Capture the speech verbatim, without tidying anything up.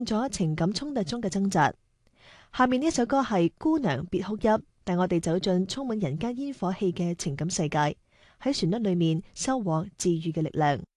咗情感衝突中嘅掙扎。下面呢一首歌係《姑娘別哭泣》，帶我哋走進充滿人間煙火氣嘅情感世界，喺旋律裏面收穫治愈嘅力量。